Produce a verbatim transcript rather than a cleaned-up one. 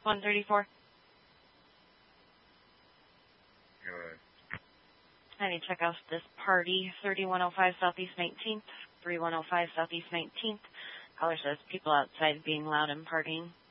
one thirty-four. Good. I need to check out this party, thirty-one oh five Southeast nineteenth, thirty-one oh five Southeast nineteenth. Caller says people outside being loud and partying.